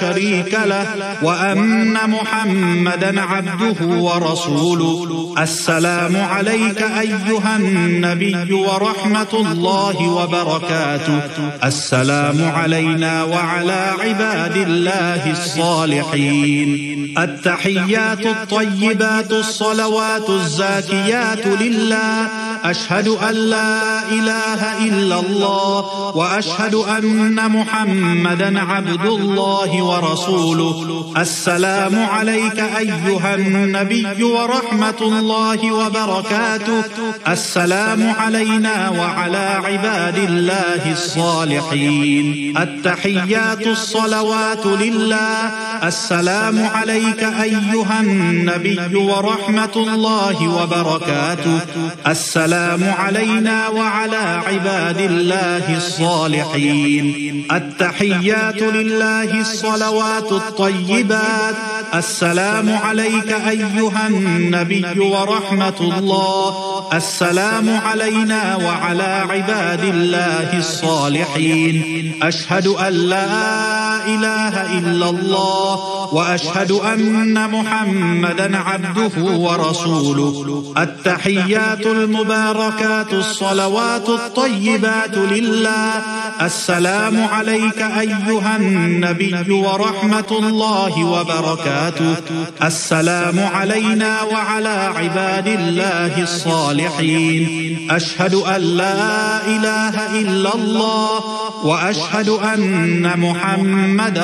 شريك له وأن محمدا عبده ورسوله. السلام عليك أيها النبي ورحمة الله وبركاته. السلام علينا وعلى عباد الله الصالحين. التحيات الطيبات الصلوات الزاكيات لله. أشهد أن لا إله إلا الله وأشهد أن محمدا عبد الله ورسوله. السلام عليك أيها النبي ورحمة الله وبركاته. السلام علينا وعلى عباد الله الصالحين. التحيات الصلوات لله. السلام عليك أيها النبي ورحمة الله وبركاته. السلام علينا وعلى عباد الله الصالحين. التحيات لله الصلوات الطيبات. السلام عليك أيها النبي ورحمة الله. السلام علينا وعلى عباد الله الصالحين. أشهد أن لا إله إلا الله وأشهد أن محمدا عبده ورسوله. التحيات المباركات الصلوات الطيبات لله. السلام عليك أيها النبي ورحمة الله وبركاته. السلام علينا وعلى عباد الله الصالحين. أشهد أن لا إله إلا الله وأشهد أن محمدا